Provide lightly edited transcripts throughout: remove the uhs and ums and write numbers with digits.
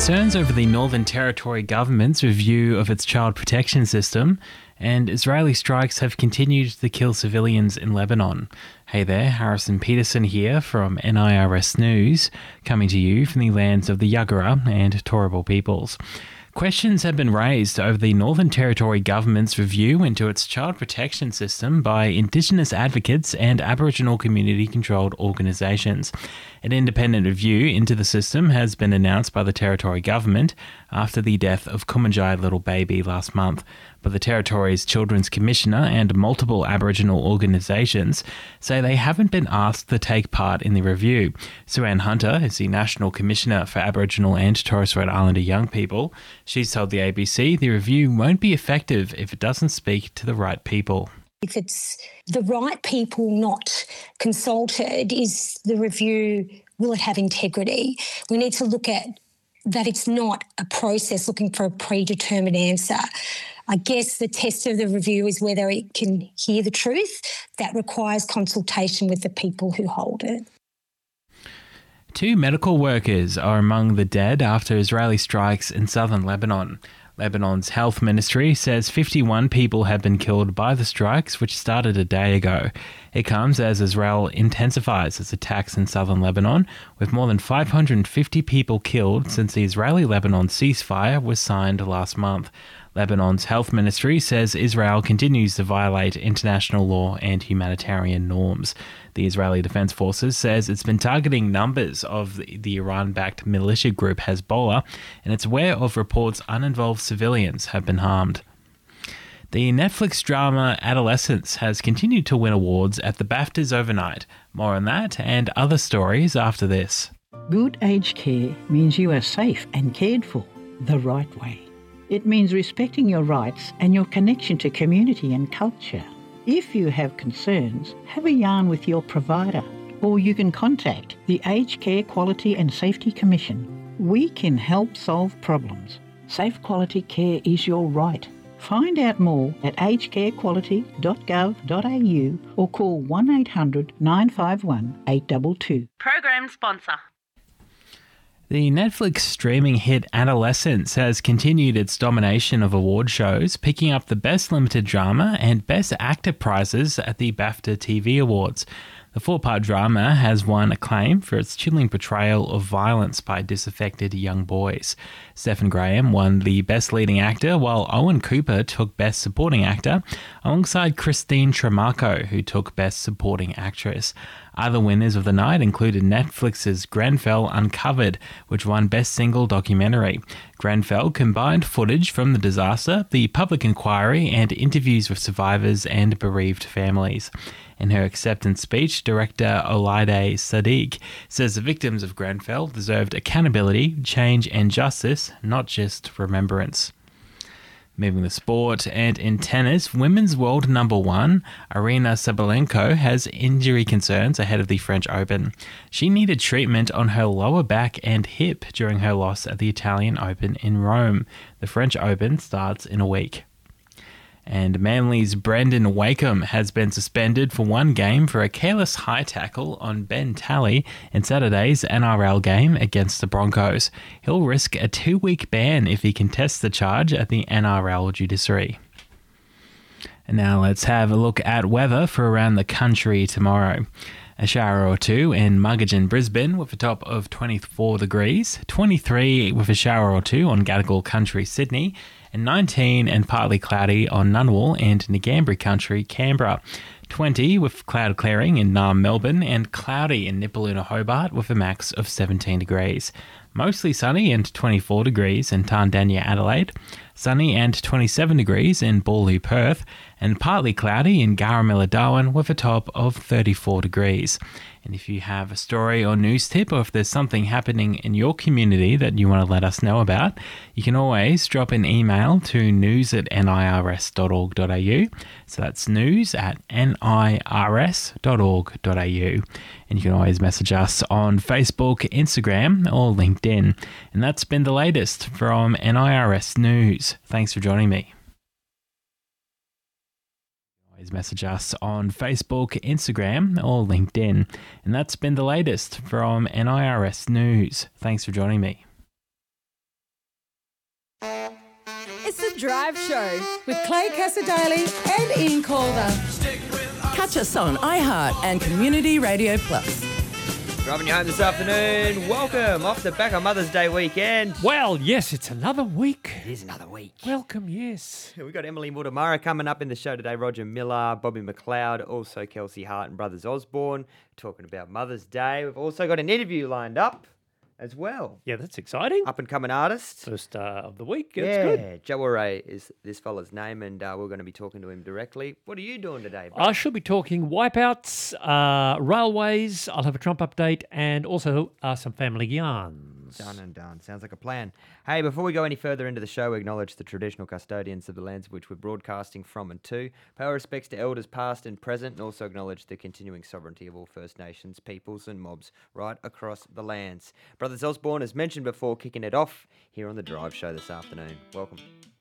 Concerns over the Northern Territory government's review of its child protection system, and Israeli strikes have continued to kill civilians in Lebanon. Hey there, Harrison Peterson here from NIRS News, coming to you from the lands of the Yagara and Turrbal peoples. Questions have been raised over the Northern Territory government's review into its child protection system by Indigenous advocates and Aboriginal community-controlled organisations. An independent review into the system has been announced by the Territory government after the death of Kumanjai Little Baby last month. But the Territory's Children's Commissioner and multiple Aboriginal organisations say they haven't been asked to take part in the review. Sue-Ann Hunter is the National Commissioner for Aboriginal and Torres Strait Islander young people. She's told the ABC the review won't be effective if it doesn't speak to the right people. If it's the right people not consulted, is the review, will it have integrity? We need to look at that it's not a process looking for a predetermined answer. I guess the test of the review is whether it can hear the truth. That requires consultation with the people who hold it. 2 medical workers are among the dead after Israeli strikes in southern Lebanon. Lebanon's health ministry says 51 people have been killed by the strikes, which started a day ago. It comes as Israel intensifies its attacks in southern Lebanon, with more than 550 people killed since the Israeli-Lebanon ceasefire was signed last month. Lebanon's health ministry says Israel continues to violate international law and humanitarian norms. The Israeli Defense Forces says it's been targeting numbers of the Iran-backed militia group Hezbollah, and it's aware of reports uninvolved civilians have been harmed. The Netflix drama Adolescence has continued to win awards at the BAFTAs overnight. More on that and other stories after this. Good aged care means you are safe and cared for the right way. It means respecting your rights and your connection to community and culture. If you have concerns, have a yarn with your provider, or you can contact the Aged Care Quality and Safety Commission. We can help solve problems. Safe quality care is your right. Find out more at agedcarequality.gov.au or call 1800 951 822. Program sponsor. The Netflix streaming hit Adolescence has continued its domination of award shows, picking up the Best Limited Drama and Best Actor prizes at the BAFTA TV Awards. The 4-part drama has won acclaim for its chilling portrayal of violence by disaffected young boys. Stephen Graham won the Best Leading Actor, while Owen Cooper took Best Supporting Actor, alongside Christine Tremaco, who took Best Supporting Actress. Other winners of the night included Netflix's Grenfell Uncovered, which won Best Single Documentary. Grenfell combined footage from the disaster, the public inquiry, and interviews with survivors and bereaved families. In her acceptance speech, director Olaide Sadiq says the victims of Grenfell deserved accountability, change, and justice, not just remembrance. Moving to sport, and in tennis, women's world number 1, Aryna Sabalenka, has injury concerns ahead of the French Open. She needed treatment on her lower back and hip during her loss at the Italian Open in Rome. The French Open starts in a week. And Manly's Brendan Wakeham has been suspended for 1 game for a careless high tackle on Ben Talley in Saturday's NRL game against the Broncos. He'll risk a 2-week ban if he contests the charge at the NRL judiciary. And now let's have a look at weather for around the country tomorrow. A shower or two in Muggeridge, Brisbane, with a top of 24 degrees, 23 with a shower or two on Gadigal Country, Sydney, and 19 and partly cloudy on Ngunnawal and Ngambri Country, Canberra. 20 with cloud clearing in Naarm, Melbourne, and cloudy in Nipaluna, Hobart, with a max of 17 degrees. Mostly sunny and 24 degrees in Tandanya, Adelaide. Sunny and 27 degrees in Boorloo, Perth, and partly cloudy in Garamilla, Darwin, with a top of 34 degrees. And if you have a story or news tip, or if there's something happening in your community that you want to let us know about, you can always drop an email to news@nirs.org.au. So that's news@nirs.org.au. And you can always message us on Facebook, Instagram, or LinkedIn. And that's been the latest from NIRS News. Thanks for joining me. Message us on Facebook, Instagram, or LinkedIn. And that's been the latest from NIRS News. Thanks for joining me. Drive Show with Clay Casadale and Ian Calder. Catch us on iHeart and Community Radio Plus. Driving you home this afternoon. Welcome off the back of Mother's Day weekend. Well, yes, it's another week. It is another week. Welcome, yes. We've got Emily Mutamara coming up in the show today, Roger Miller, Bobby McLeod, also Kelsey Hart and Brothers Osborne, talking about Mother's Day. We've also got an interview lined up as well. Yeah, that's exciting. Up and coming artist. First of the week. That's good. Joe Array is this fella's name, and we're going to be talking to him directly. What are you doing today, bro? I shall be talking wipeouts, railways. I'll have a Trump update and also some family yarns. Done and done. Sounds like a plan. Hey, before we go any further into the show, we acknowledge the traditional custodians of the lands which we're broadcasting from and to. Pay our respects to elders past and present, and also acknowledge the continuing sovereignty of all First Nations, peoples and mobs right across the lands. Brothers Osborne, as mentioned before, kicking it off here on The Drive Show this afternoon. Welcome.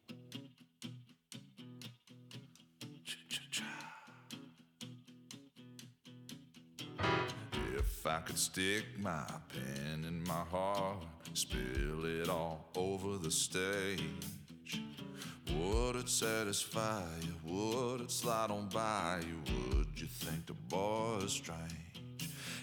If I could stick my pen in my heart, spill it all over the stage, would it satisfy you? Would it slide on by you? Would you think the boy is strange?